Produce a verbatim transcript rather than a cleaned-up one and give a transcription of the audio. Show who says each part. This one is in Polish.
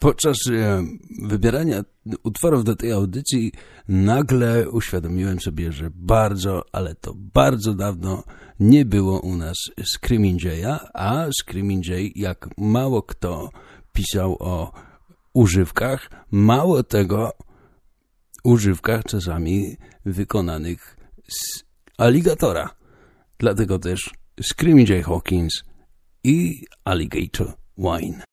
Speaker 1: podczas e, wybierania utworów do tej audycji nagle uświadomiłem sobie, że bardzo, ale to bardzo dawno nie było u nas Screaming Jay'a, a Screaming Jay, jak mało kto pisał o używkach, mało tego, używkach czasami wykonanych z aligatora. Dlatego też Screaming Jay Hawkins i Alligator Wine.